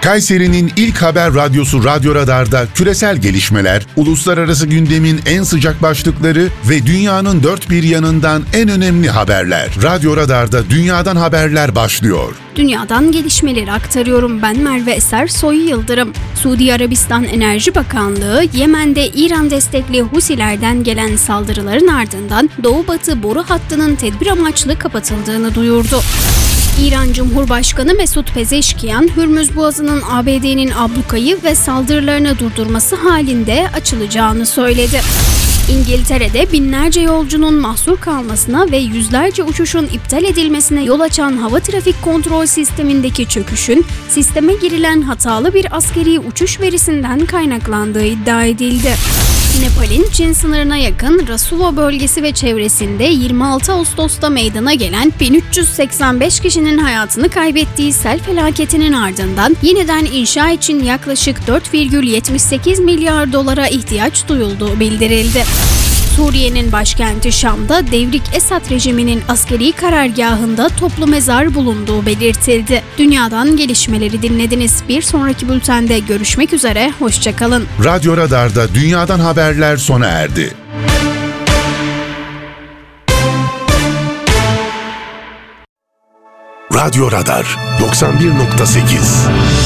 Kayseri'nin ilk haber radyosu Radyo Radar'da küresel gelişmeler, uluslararası gündemin en sıcak başlıkları ve dünyanın dört bir yanından en önemli haberler. Radyo Radar'da dünyadan haberler başlıyor. Dünyadan gelişmeleri aktarıyorum, ben Merve Eser Soy Yıldırım. Suudi Arabistan Enerji Bakanlığı, Yemen'de İran destekli Husilerden gelen saldırıların ardından Doğu-Batı boru hattının tedbir amaçlı kapatıldığını duyurdu. İran Cumhurbaşkanı Mesut Pezeşkiyan, Hürmüz Boğazı'nın ABD'nin ablukayı ve saldırılarını durdurması halinde açılacağını söyledi. İngiltere'de binlerce yolcunun mahsur kalmasına ve yüzlerce uçuşun iptal edilmesine yol açan hava trafik kontrol sistemindeki çöküşün, sisteme girilen hatalı bir askeri uçuş verisinden kaynaklandığı iddia edildi. Nepal'in Çin sınırına yakın Rasuvo bölgesi ve çevresinde 26 Ağustos'ta meydana gelen 1385 kişinin hayatını kaybettiği sel felaketinin ardından yeniden inşa için yaklaşık 4,78 milyar dolara ihtiyaç duyulduğu bildirildi. Suriye'nin başkenti Şam'da devrik Esad rejiminin askeri karargahında toplu mezar bulunduğu belirtildi. Dünyadan gelişmeleri dinlediniz. Bir sonraki bültende görüşmek üzere, hoşça kalın. Radyo Radar'da dünyadan haberler sona erdi. Radyo Radar 91.8